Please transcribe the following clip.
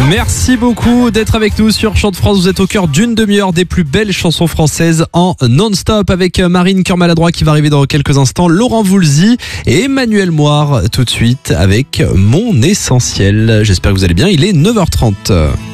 Merci beaucoup d'être avec nous sur Chant de France. Vous êtes au cœur d'une demi-heure des plus belles chansons françaises en non-stop avec Marine Cœur Maladroit qui va arriver dans quelques instants, Laurent Voulzy et Emmanuel Moire tout de suite avec Mon Essentiel. J'espère que vous allez bien, il est 9h30.